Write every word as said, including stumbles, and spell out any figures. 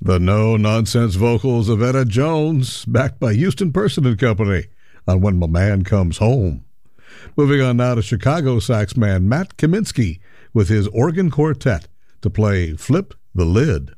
The no-nonsense vocals of Etta Jones, backed by Houston Person and Company, on When My Man Comes Home. Moving on now to Chicago sax man Matt Kaminsky with his organ quartet to play Flip the Lid.